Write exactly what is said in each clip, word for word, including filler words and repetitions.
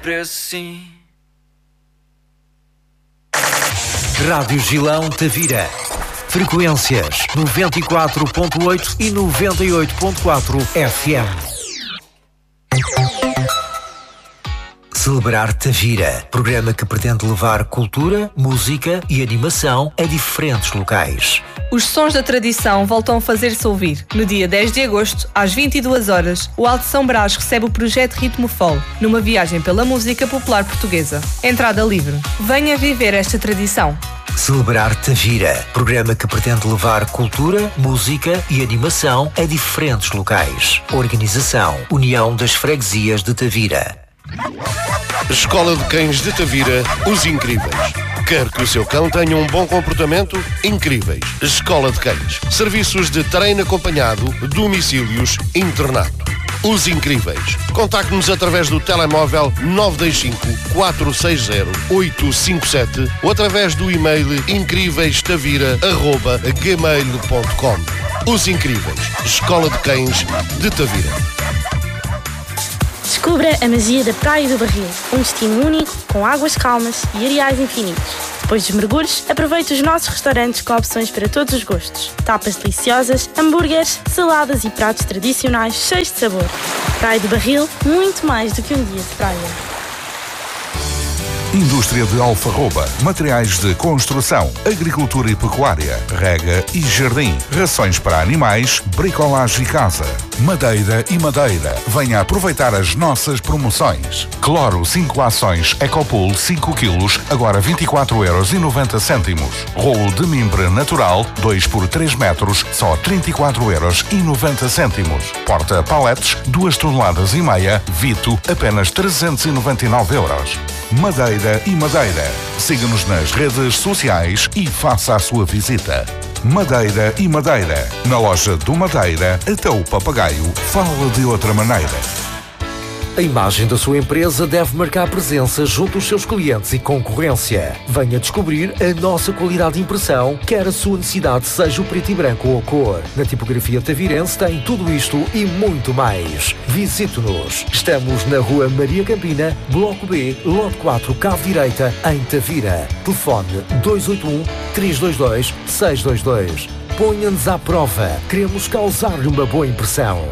Assim. Rádio Gilão Tavira. Frequências noventa e quatro ponto oito e noventa e oito ponto quatro F M. Celebrar Tavira, programa que pretende levar cultura, música e animação a diferentes locais. Os sons da tradição voltam a fazer-se ouvir. No dia dez de agosto, às vinte e duas horas, o Alto São Brás recebe o projeto Ritmo Folk, numa viagem pela música popular portuguesa. Entrada livre. Venha viver esta tradição. Celebrar Tavira, programa que pretende levar cultura, música e animação a diferentes locais. Organização: União das Freguesias de Tavira. Escola de Cães de Tavira, Os Incríveis. Quer que o seu cão tenha um bom comportamento? Incríveis. Escola de Cães. Serviços de treino acompanhado, domicílios, internato. Os Incríveis. Contacte-nos através do telemóvel nove dois cinco, quatro seis zero, oito cinco sete ou através do e-mail incríveis-tavira arroba gmail ponto com. Os Incríveis. Escola de Cães de Tavira. Descubra a magia da Praia do Barril, um destino único, com águas calmas e areais infinitos. Depois dos mergulhos, aproveite os nossos restaurantes com opções para todos os gostos. Tapas deliciosas, hambúrgueres, saladas e pratos tradicionais cheios de sabor. Praia do Barril, muito mais do que um dia de praia. Indústria de Alfarroba, materiais de construção, agricultura e pecuária, rega e jardim, rações para animais, bricolagem e casa, madeira e madeira. Venha aproveitar as nossas promoções. Cloro cinco ações Ecopool cinco quilos, agora vinte e quatro euros e noventa cêntimos. Rolo de mimbre natural dois por três metros, só trinta e quatro euros e noventa cêntimos. Porta paletes duas toneladas e meia, Vito, apenas trezentos e noventa e nove euros. Madeira e Madeira. Siga-nos nas redes sociais e faça a sua visita. Madeira e Madeira. Na loja do Madeira, até o papagaio fala de outra maneira. A imagem da sua empresa deve marcar presença junto aos seus clientes e concorrência. Venha descobrir a nossa qualidade de impressão, quer a sua necessidade seja o preto e branco ou a cor. Na tipografia tavirense tem tudo isto e muito mais. Visite-nos. Estamos na Rua Maria Campina, Bloco B, Lote quatro, Cave Direita, em Tavira. Telefone dois oito um, três dois dois, seis dois dois. Ponha-nos à prova. Queremos causar-lhe uma boa impressão.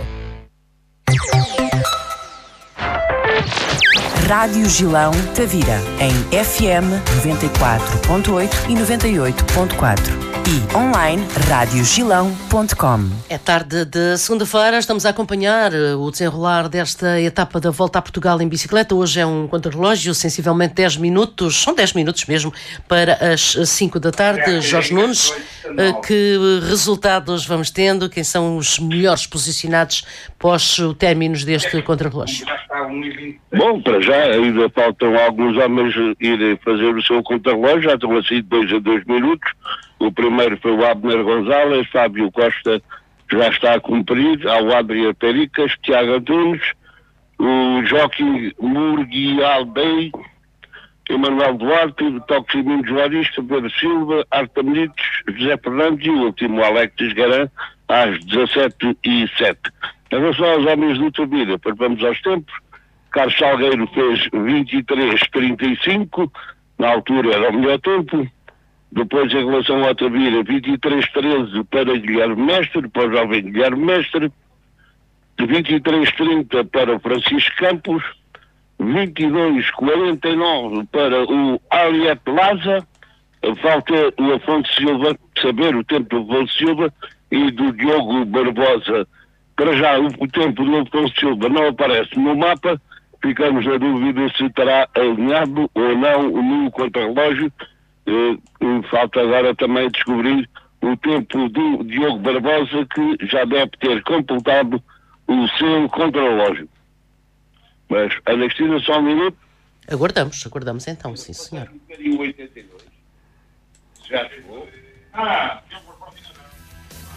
Rádio Gilão Tavira, em F M noventa e quatro ponto oito e noventa e oito ponto quatro e online rádio gilão ponto com. É tarde de segunda-feira, estamos a acompanhar o desenrolar desta etapa da Volta a Portugal em bicicleta. Hoje é um contrarrelógio, sensivelmente dez minutos, são dez minutos mesmo, para as cinco da tarde. Jorge Nunes, que resultados vamos tendo? Quem são os melhores posicionados pós o términos deste contrarrelógio? Bom, para já ainda faltam alguns homens irem fazer o seu contrarrelógio, já estão assim de dois a dois minutos. O primeiro foi o Abner Gonzalez, Fábio Costa já está a cumprir, há o Adriano Pericas, Tiago Antunes, o Joaquim Murguial Bey, Emanuel Duarte, Toximino Juarista, Pedro Silva, Arta Benítez, José Fernandes e o último Alexis Garan, às dezassete e sete. Em relação aos homens do Tavira, vamos aos tempos. Carlos Salgueiro fez vinte e três trinta e cinco, na altura era o melhor tempo. Depois, em relação ao Tavira, vinte e três treze para Guilherme Mestre, para o jovem Guilherme Mestre, vinte e três trinta para o Francisco Campos, vinte e dois quarenta e nove para o Aliette Laza. Falta o Afonso Silva, saber o tempo do Afonso Silva e do Diogo Barbosa. Para já, o, o tempo do Afonso Silva não aparece no mapa, ficamos na dúvida se terá alinhado ou não no contrarrelógio. Uh, falta agora também descobrir o tempo do Diogo Barbosa, que já deve ter completado o seu contrarrelógio. Mas, Anaxina, só um minuto. Aguardamos, aguardamos então, sim senhor. Já chegou. Ah,